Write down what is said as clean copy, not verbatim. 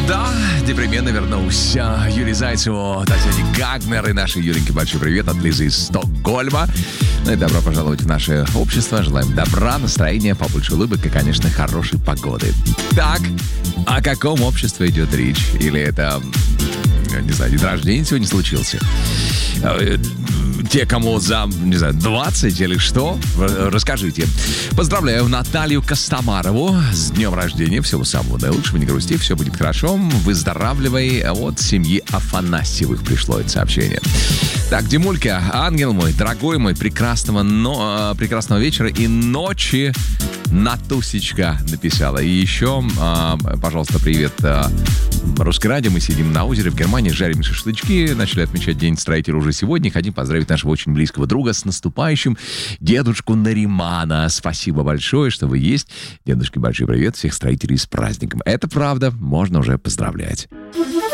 Да, непременно вернулся. Юрий Зайцеву, Татьяне Гагнер и нашей Юреньке большой привет от Лизы из Стокгольма. Ну и добро пожаловать в наше общество. Желаем добра, настроения, побольше улыбок и, конечно, хорошей погоды. Так, о каком обществе идет речь? Или это, не знаю, день рождения сегодня случился? Те, кому за, не знаю, 20 или что, расскажите. Поздравляю Наталью Костомарову с днем рождения. Всего самого наилучшего, не грусти, все будет хорошо. Выздоравливай. От семьи Афанасьевых пришло это сообщение. Так, Димулька, ангел мой, дорогой мой, прекрасного вечера и ночи, Натусечка написала. И еще, пожалуйста, привет, Русской радио. Мы сидим на озере в Германии, жарим шашлычки. Начали отмечать День строителя уже сегодня. Хотим поздравить нашего очень близкого друга с наступающим, дедушку Наримана. Спасибо большое, что вы есть. Дедушке большой привет. Всех строителей с праздником. Это правда. Можно уже поздравлять.